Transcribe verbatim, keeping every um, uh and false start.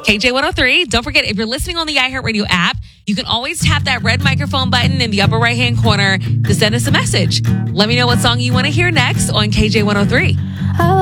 K J one oh three. Don't forget, if you're listening on the iHeartRadio app, you can always tap that red microphone button in the upper right-hand corner to send us a message. Let me know what song you want to hear next on K J one oh three. Oh.